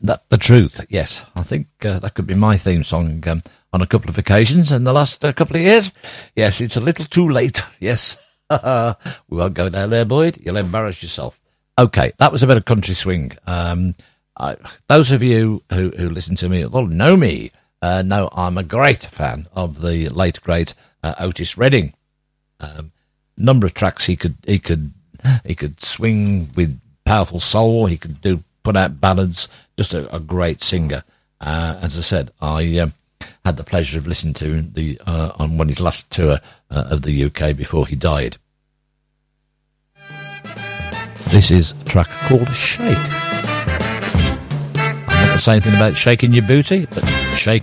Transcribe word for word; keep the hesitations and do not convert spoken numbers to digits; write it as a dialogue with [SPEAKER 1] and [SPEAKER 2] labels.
[SPEAKER 1] that the truth? Yes, I think uh, that could be my theme song um, on a couple of occasions in the last uh, couple of years. Yes, it's a little too late. Yes, we won't go down there, Boyd. You'll embarrass yourself. Okay, that was a bit of country swing. Um, I, those of you who, who listen to me, well, know me, uh, know I'm a great fan of the late great uh, Otis Redding. Um, number of tracks he could he could he could swing with powerful soul. He could do put out ballads. Just a, a great singer. Uh, as I said, I um, had the pleasure of listening to the uh, on one of his last tour uh, of the U K before he died. This is a track called Shake. I'm not going to say anything about shaking your booty, but shake.